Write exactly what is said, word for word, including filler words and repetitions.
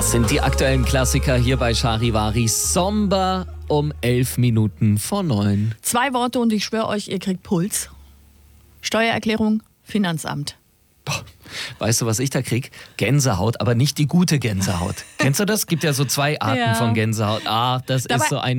Das sind die aktuellen Klassiker hier bei Charivari. Somber um elf Minuten vor neun. Zwei Worte und ich schwöre euch, ihr kriegt Puls. Steuererklärung, Finanzamt. Boah, weißt du, was ich da krieg? Gänsehaut, aber nicht die gute Gänsehaut. Kennst du das? Gibt ja so zwei Arten Ja. von Gänsehaut. Ah, das Dabei ist so ein